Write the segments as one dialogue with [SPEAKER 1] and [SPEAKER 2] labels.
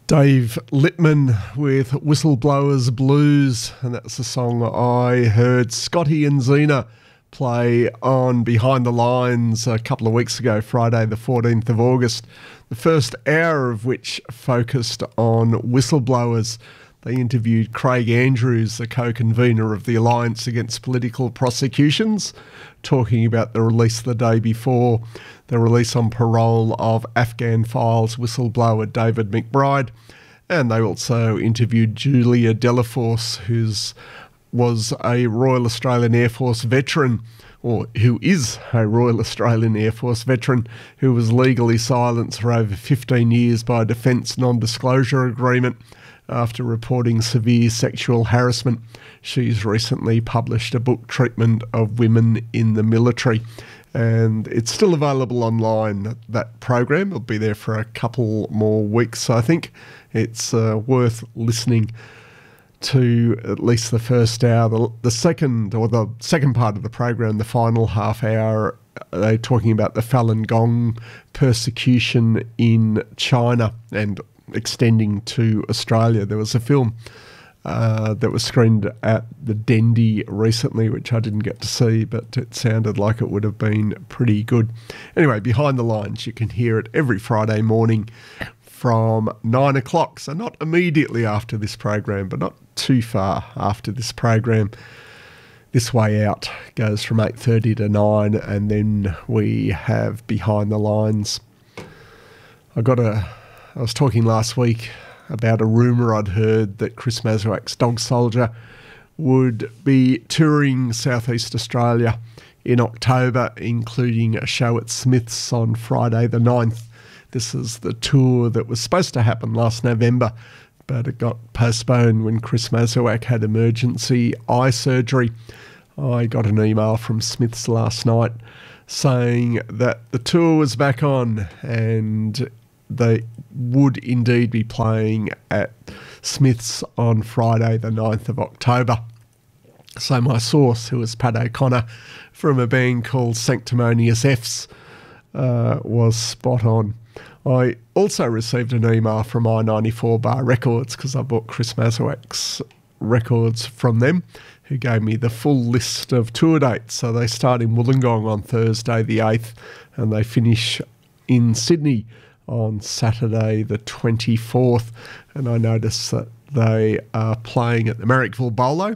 [SPEAKER 1] Dave Littman with Whistleblowers Blues, and that's the song I heard Scotty and Zena play on Behind the Lines a couple of weeks ago, Friday the 14th of August, the first hour of which focused on whistleblowers. They interviewed Craig Andrews, the co-convener of the Alliance Against Political Prosecutions, talking about the release the day before, the release on parole of Afghan Files whistleblower David McBride. And they also interviewed Julia Delaforce, who was a Royal Australian Air Force veteran, or who is a Royal Australian Air Force veteran, who was legally silenced for over 15 years by a defence non-disclosure agreement after reporting severe sexual harassment. She's recently published a book, Treatment of Women in the Military, and it's still available online. That program will be there for a couple more weeks, I think. It's worth listening to at least the first hour. The second part of the program, the final half hour, they're talking about the Falun Gong persecution in China and extending to Australia. There was a film that was screened at the Dendy recently, which I didn't get to see, but it sounded like it would have been pretty good. Anyway, Behind the Lines, you can hear it every Friday morning from 9 o'clock, so not immediately after this program, but not too far after this program. This Way Out goes from 8:30 to 9, and then we have Behind the Lines. I was talking last week about a rumour I'd heard that Chris Masewak's Dog Soldier would be touring Southeast Australia in October, including a show at Smith's on Friday the 9th. This is the tour that was supposed to happen last November, but it got postponed when Chris Masewak had emergency eye surgery. I got an email from Smith's last night saying that the tour was back on and they would indeed be playing at Smith's on Friday the 9th of October. So my source, who is Pat O'Connor from a band called Sanctimonious F's, was spot on. I also received an email from I-94 Bar Records, because I bought Chris Masewak's records from them, who gave me the full list of tour dates. So they start in Wollongong on Thursday the 8th, and they finish in Sydney on Saturday the 24th. And I noticed that they are playing at the Marrickville Bolo.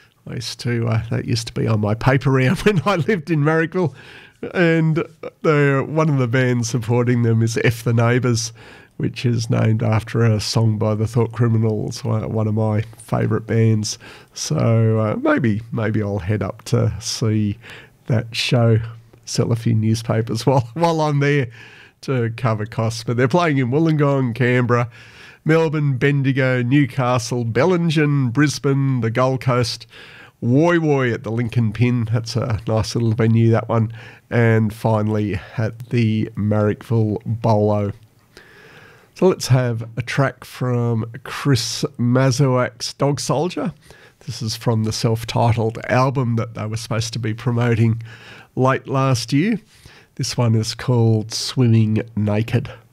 [SPEAKER 1] That used to be on my paper round when I lived in Marrickville. And one of the bands supporting them is F the Neighbours, which is named after a song by the Thought Criminals, one of my favourite bands. So maybe I'll head up to see that show, sell a few newspapers while I'm there to cover costs. But they're playing in Wollongong, Canberra, Melbourne, Bendigo, Newcastle, Bellingen, Brisbane, the Gold Coast, Woy Woy at the Lincoln Pin. That's a nice little venue, that one. And finally at the Marrickville Bolo. So let's have a track from Chris Masewak's Dog Soldier. This is from the self-titled album that they were supposed to be promoting late last year. This one is called Swimming Naked.